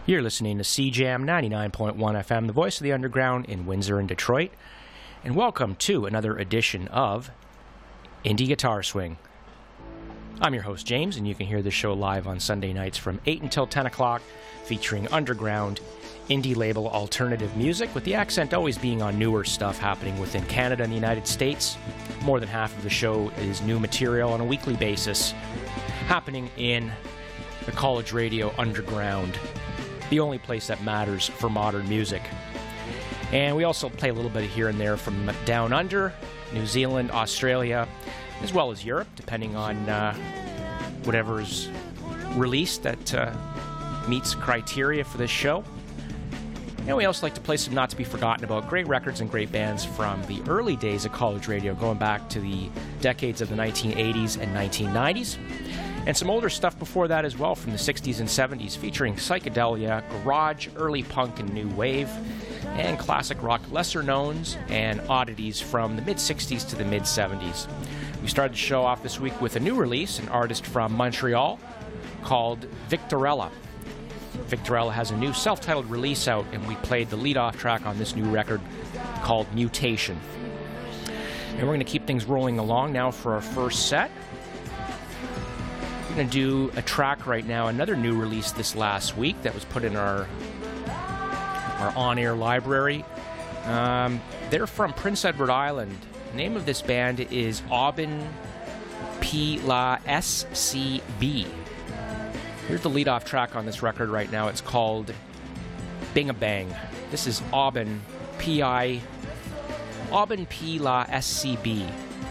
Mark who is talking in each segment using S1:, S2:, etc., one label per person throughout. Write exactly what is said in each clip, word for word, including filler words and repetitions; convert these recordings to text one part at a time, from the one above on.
S1: You're listening to C Jam ninety-nine point one F M, the voice of the underground in Windsor and Detroit. And welcome to another edition of Indie Guitar Swing. I'm your host, James, and you can hear this show live on Sunday nights from eight until ten o'clock, featuring underground, indie label alternative music, with the accent always being on newer stuff happening within Canada and the United States. More than half of the show is new material on a weekly basis, happening in the college radio underground, the only place that matters for modern music. And we also play a little bit here and there from down under, New Zealand, Australia, as well as Europe, depending on uh, whatever's released that uh, meets criteria for this show. And we also like to play some not to be forgotten about great records and great bands from the early days of college radio, going back to the decades of the nineteen eighties and nineteen nineties. And some older stuff before that as well, from the sixties and seventies, featuring psychedelia, garage, early punk and new wave, and classic rock lesser knowns and oddities from the mid-sixties to the mid-seventies. We started the show off this week with a new release, an artist from Montreal called Victorella. Victorella has a new self-titled release out, and we played the lead-off track on this new record called Mutation. And we're going to keep things rolling along now for our first set. We're going to do a track right now, another new release this last week that was put in our our on-air library. Um, they're from Prince Edward Island. The name of this band is Aubin P. La S C B. Here's the lead-off track on this record right now. It's called Bing a Bang. This is Aubin P I Aubin P. La S C B.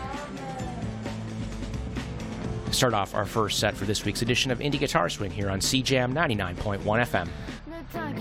S1: Start off our first set for this week's edition of Indie Guitar Swing here on C Jam ninety-nine point one F M.
S2: Talking